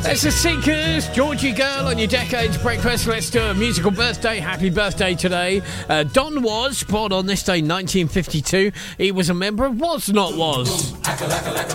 That's the Seekers, Georgie Girl on your Decades Breakfast. Let's do a musical birthday. Happy birthday today. Don Was, born on this day, 1952. He was a member of Was Not Was.